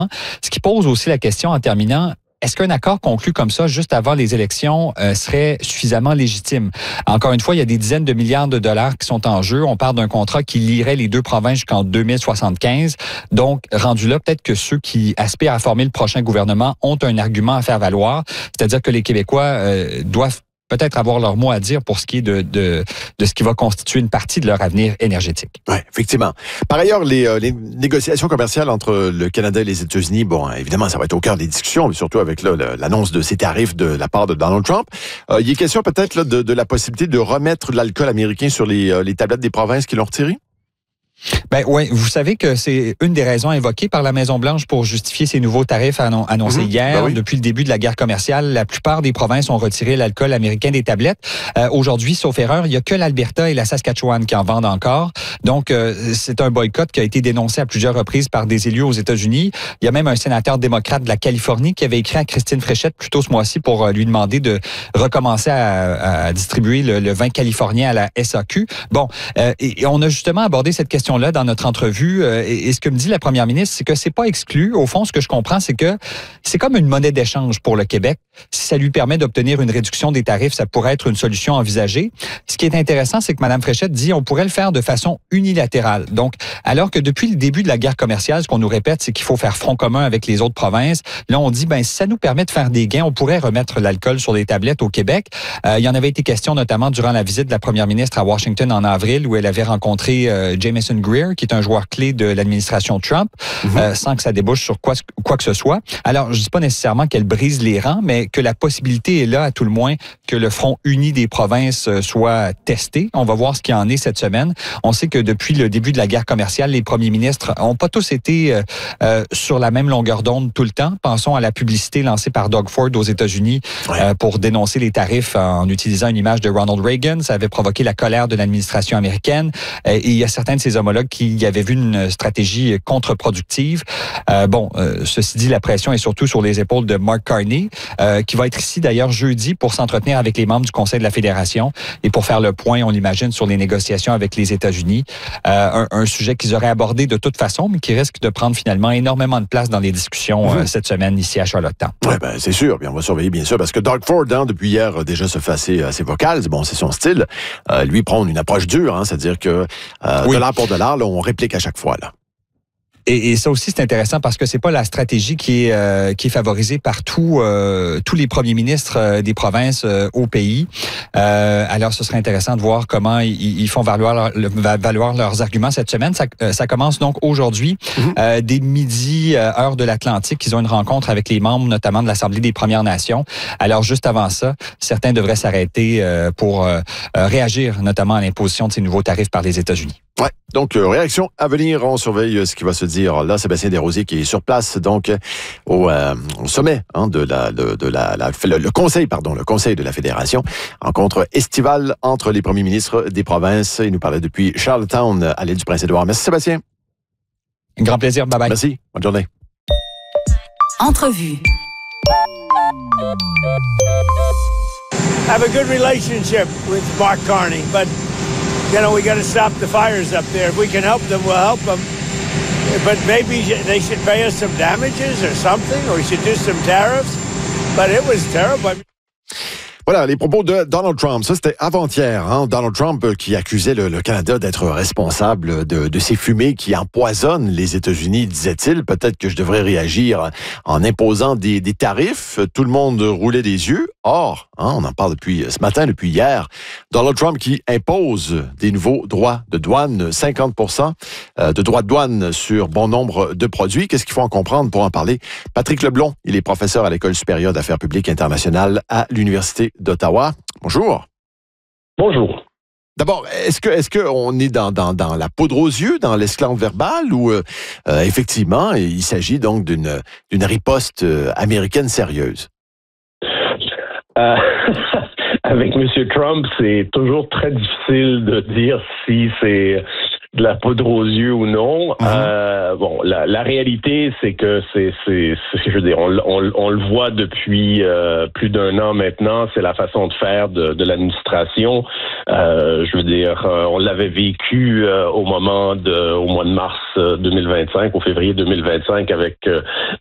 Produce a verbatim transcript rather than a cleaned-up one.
Ce qui pose aussi la question en terminant, est-ce qu'un accord conclu comme ça, juste avant les élections, euh, serait suffisamment légitime? Encore une fois, il y a des dizaines de milliards de dollars qui sont en jeu. On parle d'un contrat qui lierait les deux provinces jusqu'en deux mille soixante-quinze. Donc, rendu là, peut-être que ceux qui aspirent à former le prochain gouvernement ont un argument à faire valoir. C'est-à-dire que les Québécois euh, doivent peut-être avoir leur mot à dire pour ce qui est de, de, de ce qui va constituer une partie de leur avenir énergétique. Oui, effectivement. Par ailleurs, les, euh, les négociations commerciales entre le Canada et les États-Unis, bon, évidemment, ça va être au cœur des discussions, mais surtout avec là, l'annonce de ces tarifs de la part de Donald Trump. Euh, il est question peut-être là, de, de la possibilité de remettre de l'alcool américain sur les, euh, les tablettes des provinces qui l'ont retiré? Ben oui, vous savez que c'est une des raisons invoquées par la Maison-Blanche pour justifier ces nouveaux tarifs annon- annoncés mmh, hier. Ben oui. Depuis le début de la guerre commerciale, la plupart des provinces ont retiré l'alcool américain des tablettes. Euh, aujourd'hui, sauf erreur, il n'y a que l'Alberta et la Saskatchewan qui en vendent encore. Donc, euh, c'est un boycott qui a été dénoncé à plusieurs reprises par des élus aux États-Unis. Il y a même un sénateur démocrate de la Californie qui avait écrit à Christine Fréchette plus tôt ce mois-ci pour euh, lui demander de recommencer à, à distribuer le, le vin californien à la S A Q. Bon, euh, et, et on a justement abordé cette question là dans notre entrevue. Euh, et, et ce que me dit la première ministre, c'est que c'est pas exclu. Au fond, ce que je comprends, c'est que c'est comme une monnaie d'échange pour le Québec. Si ça lui permet d'obtenir une réduction des tarifs, ça pourrait être une solution envisagée. Ce qui est intéressant, c'est que Mme Fréchette dit on pourrait le faire de façon unilatérale. Donc, alors que depuis le début de la guerre commerciale, ce qu'on nous répète, c'est qu'il faut faire front commun avec les autres provinces. Là, on dit, ben si ça nous permet de faire des gains, on pourrait remettre l'alcool sur les tablettes au Québec. Euh, il y en avait été question notamment durant la visite de la première ministre à Washington en avril, où elle avait rencontré euh, Jameson Greer, qui est un joueur clé de l'administration Trump, mm-hmm. euh, sans que ça débouche sur quoi, quoi que ce soit. Alors, je dis pas nécessairement qu'elle brise les rangs, mais que la possibilité est là, à tout le moins, que le front uni des provinces soit testé. On va voir ce qu'il en est cette semaine. On sait que depuis le début de la guerre commerciale, les premiers ministres n'ont pas tous été euh, euh, sur la même longueur d'onde tout le temps. Pensons à la publicité lancée par Doug Ford aux États-Unis ouais. euh, pour dénoncer les tarifs en utilisant une image de Ronald Reagan. Ça avait provoqué la colère de l'administration américaine. Euh, et il y a certains de ses homologues qui y avaient vu une stratégie contre-productive. Euh, bon, euh, ceci dit, la pression est surtout sur les épaules de Mark Carney, euh, qui va être ici d'ailleurs jeudi pour s'entretenir avec les membres du Conseil de la Fédération et pour faire le point, on l'imagine, sur les négociations avec les États-Unis. Euh, un, un sujet qu'ils auraient abordé de toute façon, mais qui risque de prendre finalement énormément de place dans les discussions mmh. euh, cette semaine ici à Charlottetown. Oui, ben, c'est sûr. Puis on va surveiller, bien sûr, parce que Doug Ford, hein, depuis hier, déjà se fait assez, assez vocal. Bon, c'est son style. Euh, lui prendre une approche dure, hein, c'est-à-dire que euh, oui. de l'art pour de l'art, là, on réplique à chaque fois. Là. Et, et ça aussi, c'est intéressant parce que c'est pas la stratégie qui est euh, qui est favorisée par tout, euh, tous les premiers ministres euh, des provinces euh, au pays. Euh, alors, ce serait intéressant de voir comment ils, ils font valoir, leur, valoir leurs arguments cette semaine. Ça, euh, ça commence donc aujourd'hui, mm-hmm. euh, dès midi, euh, heure de l'Atlantique. Ils ont une rencontre avec les membres, notamment de l'Assemblée des Premières Nations. Alors, juste avant ça, certains devraient s'arrêter euh, pour euh, réagir, notamment à l'imposition de ces nouveaux tarifs par les États-Unis. Ouais. Donc, euh, réaction à venir. On surveille euh, ce qui va se dire. Là, Sébastien Desrosiers qui est sur place, donc euh, au, euh, au sommet hein, de la, de, de la, la le, le conseil, pardon, le conseil de la Fédération. Rencontre estivale entre les premiers ministres des provinces. Il nous parlait depuis Charlottetown à l'île du Prince-Édouard. Merci Sébastien. Un grand plaisir. Bye bye. Merci. Bonne journée. Entrevue. I have a good relationship with Mark Carney, but you know, we got to stop the fires up there. If we can help them, we'll help them. But maybe they should pay us some damages or something, or we should do some tariffs. But it was terrible. Voilà, les propos de Donald Trump. Ça, c'était avant-hier. Hein? Donald Trump euh, qui accusait le, le Canada d'être responsable de, de ces fumées qui empoisonnent les États-Unis, disait-il. Peut-être que je devrais réagir en imposant des, des tarifs. Tout le monde roulait des yeux. Or, hein, on en parle depuis ce matin, depuis hier, Donald Trump qui impose des nouveaux droits de douane, cinquante pour cent de droits de douane sur bon nombre de produits. Qu'est-ce qu'il faut en comprendre pour en parler? Patrick Leblond, il est professeur à l'École supérieure d'affaires publiques internationales à l'Université d'Ottawa. Bonjour. Bonjour. D'abord, est-ce que est-ce que on est dans, dans, dans la poudre aux yeux, dans l'esclandre verbal, ou euh, euh, effectivement, il s'agit donc d'une, d'une riposte euh, américaine sérieuse? Euh, avec M. Trump, c'est toujours très difficile de dire si c'est de la poudre aux yeux ou non. Mm-hmm. Euh, bon, la, la réalité, c'est que c'est, c'est, c'est je veux dire, on, on, on le voit depuis euh, plus d'un an maintenant. C'est la façon de faire de, de l'administration. Euh, je veux dire, euh, on l'avait vécu euh, au moment de, au mois de mars deux mille vingt-cinq, au février deux mille vingt-cinq, avec euh,